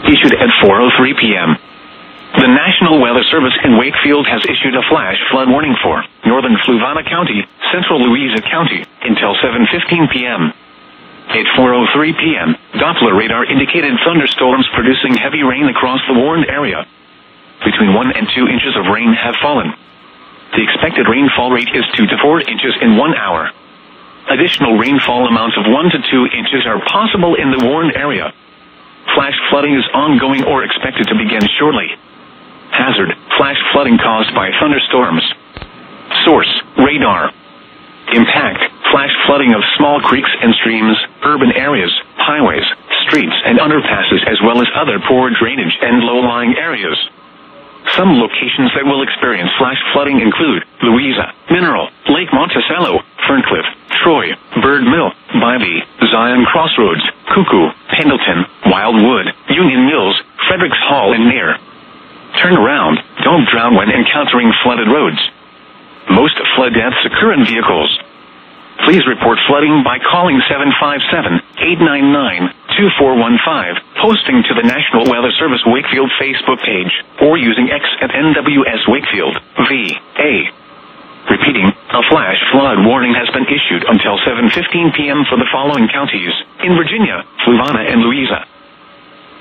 issued at 4:03 p.m. The National Weather Service in Wakefield has issued a flash flood warning for northern Fluvanna County, central Louisa County, until 7:15 p.m. At 4:03 p.m., Doppler radar indicated thunderstorms producing heavy rain across the warned area. Between 1 and 2 inches of rain have fallen. The expected rainfall rate is 2 to 4 inches in 1 hour. Additional rainfall amounts of 1 to 2 inches are possible in the warned area. Flash flooding is ongoing or expected to begin shortly. Hazard: flash flooding caused by thunderstorms. Source: radar. Impact: flash flooding of small creeks and streams, urban areas, highways, streets and underpasses, as well as other poor drainage and low-lying areas. Some locations that will experience flash flooding include Louisa, Mineral, Lake Monticello, Ferncliff, Troy, Bird Mill, Bybee, Zion Crossroads, Cuckoo, Pendleton, Wildwood, Union Mills, Fredericks Hall and Nair. Turn around, don't drown when encountering flooded roads. Most flood deaths occur in vehicles. Please report flooding by calling 757-899-2415, posting to the National Weather Service Wakefield Facebook page, or using X at NWS Wakefield, VA. Repeating, a flash flood warning has been issued until 7:15 p.m. for the following counties: in Virginia, Fluvanna and Louisa.